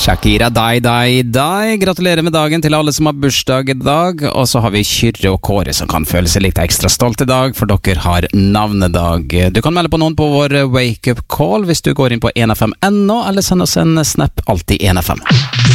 Shakira, die. Gratulerer med dagen til alle som har bursdag i dag. Og så har vi Kyrre og Kåre som kan føle seg litt ekstra stolt i dag, for dere har navnedag. Du kan melde på noen på vår wake-up call hvis du går inn på 1FM.no, eller send oss en snap alltid 1FM.